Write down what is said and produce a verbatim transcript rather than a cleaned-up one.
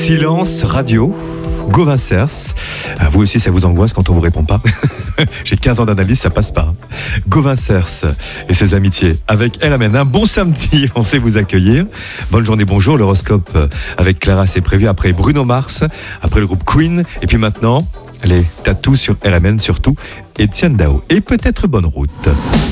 Silence radio. Gauvin Cers. Vous aussi, ça vous angoisse quand on vous répond pas. J'ai quinze ans d'analyse, ça passe pas. Gauvin Cers et ses amitiés avec Elle amène un bon samedi. On sait vous accueillir. Bonne journée, bonjour. L'horoscope avec Clara, c'est prévu après Bruno Mars, après le groupe Queen. Et puis maintenant, les tatous sur Elle amène surtout Etienne Dao. Et peut-être bonne route.